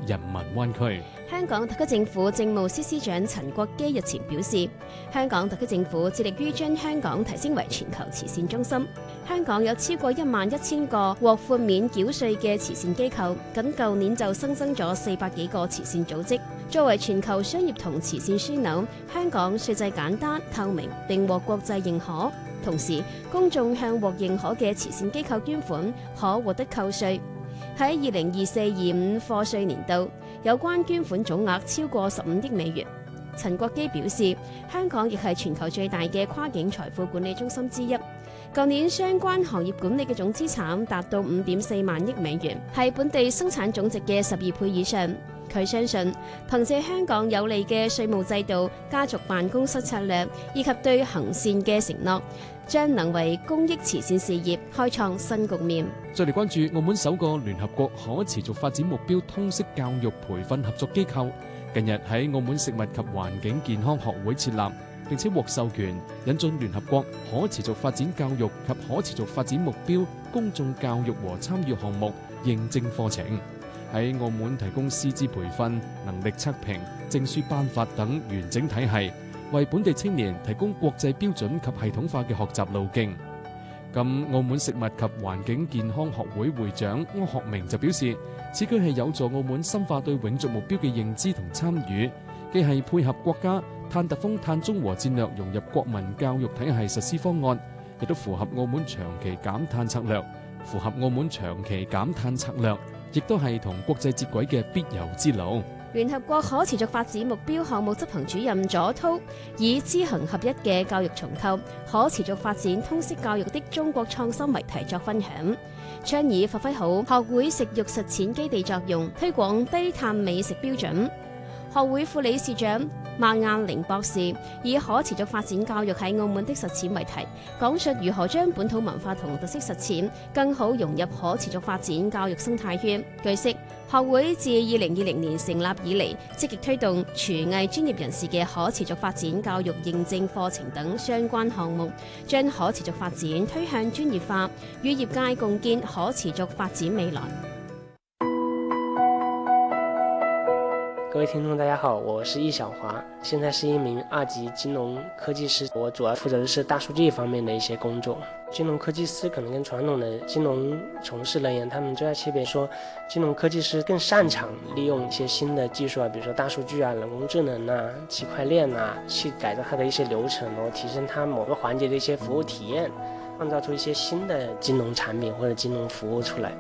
人民灣區。 香港特區政府政務司司長陳國基日前表示，香港特區政府致力於將香港提升為全球慈善中心。香港有超過11000個獲豁免繳稅嘅慈善機構，僅舊年就新增咗400幾個慈善組織。作為全球商業同慈善樞紐，香港稅制簡單透明並獲國際認可。同時，公眾向獲認可嘅慈善機構捐款可獲得扣稅。喺2024-25課稅年度，有關捐款總額超過15億美元。陳國基表示，香港亦係全球最大嘅跨境財富管理中心之一。舊年相關行業管理嘅總資產達到5.4萬億美元，係本地生產總值嘅12倍以上。佢相信，憑借香港有利嘅稅務制度、家族辦公室策略以及對行善嘅承諾，將能為公益慈善事業開創新局面。 再嚟關注澳門首個聯合國可持續發展目標通識教育培訓合作機構，近日喺澳門食物及環境健康學會設立，並且獲授權引進聯合國可持續發展教育及可持續發展目標公眾教育和參與項目認證課程，喺澳門提供師資培訓、能力測評、證書頒發等完整體系，為本地青年提供國際標準及系統化嘅學習路徑。咁澳門食物及環境健康學會會長柯學明就表示，此舉係有助澳門深化對永續目標嘅認知同參與，既係配合國家碳達峰碳中和戰略融入國民教育體系實施方案，亦都符合澳門長期減碳策略，亦都係同國際接軌嘅必由之路。 聯合國可持續發展目標項目執行主任左濤以知行合一嘅教育重構可持續發展通識教育的中國創新為題作分享，倡議發揮好學會食育實踐基地作用，推廣低碳美食標準。學會副理事長馬雁玲博士以可持續發展教育喺澳門的實踐為題，講述如何將本土文化同特色實踐更好融入可持續發展教育生態圈。據悉，學會自2020年成立以嚟，積極推動廚藝專業人士嘅可持續發展教育認證課程等相關項目，將可持續發展推向專業化，與業界共建可持續發展未來。 各位聽眾大家好，我是易小華，現在是一名2級金融科技師，我主要負責的是大數據方面的一些工作。金融科技師可能跟傳統的金融從事人員，他們最大區別說，金融科技師更擅長利用一些新的技術啊，比如說大數據啊、人工智能啊、區塊鏈啊，去改造它的一些流程，然後提升它某個環節的一些服務體驗，創造出一些新的金融產品或者金融服務出來。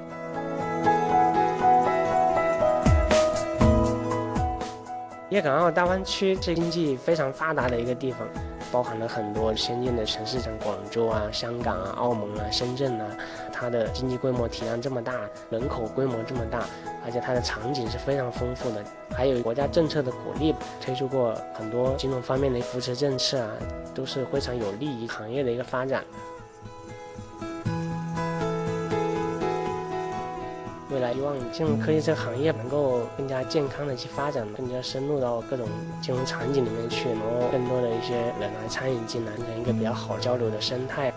粵港澳大灣區是經濟非常發達的一個地方，包含了很多先進的城市，像廣州啊、香港啊、澳門啊、深圳啊，它的經濟規模體量這麼大，人口規模這麼大，而且它的場景是非常豐富的，還有國家政策的鼓勵，推出過很多金融方面的扶持政策啊，都是非常有利於行業的一個發展。未來希望金融科技這個行業能夠更加健康的去發展，更加深入到各種金融場景裡面去，然後更多的一些人來參與進來，形成一個比較好交流的生態。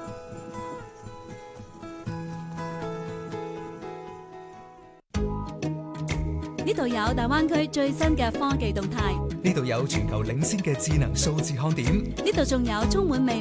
呢度有大灣區最新嘅科技動態， 呢度有全球領先嘅智能數字看點， 呢度仲有充滿魅